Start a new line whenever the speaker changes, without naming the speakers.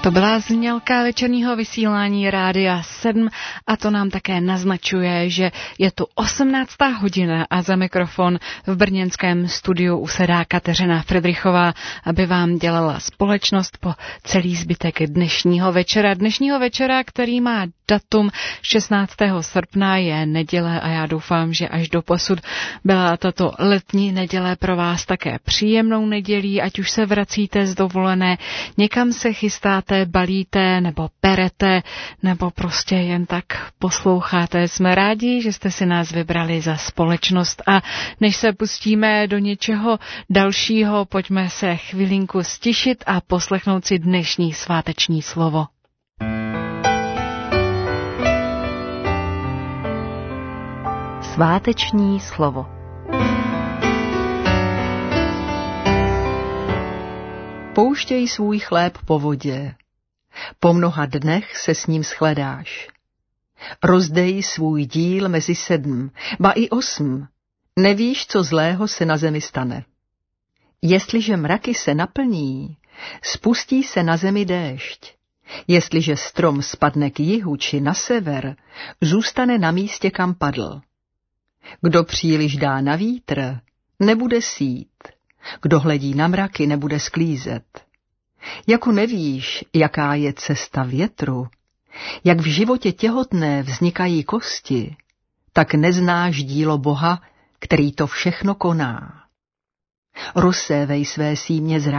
To byla znělka večerního vysílání Rádia 7 a to nám také naznačuje, že je tu 18. hodina a za mikrofon v brněnském studiu usedá Kateřina Fridrichová, aby vám dělala společnost po celý zbytek dnešního večera, který má datum 16. srpna, je neděle a já doufám, že až doposud byla tato letní neděle pro vás také příjemnou nedělí, ať už se vracíte z dovolené, někam se chystáte, balíte nebo perete, nebo prostě jen tak posloucháte. Jsme rádi, že jste si nás vybrali za společnost a než se pustíme do něčeho dalšího, pojďme se chvilinku stišit a poslechnout si dnešní sváteční slovo.
Sváteční slovo. Pouštěj svůj chléb po vodě. Po mnoha dnech se s ním shledáš. Rozdej svůj díl mezi 7, ba i 8. Nevíš, co zlého se na zemi stane. Jestliže mraky se naplní, spustí se na zemi déšť. Jestliže strom spadne k jihu či na sever, zůstane na místě, kam padl. Kdo příliš dá na vítr, nebude sít. Kdo hledí na mraky, nebude sklízet. Jako nevíš, jaká je cesta větru, jak v životě těhotné vznikají kosti, tak neznáš dílo Boha, který to všechno koná. Rozsévej své símě z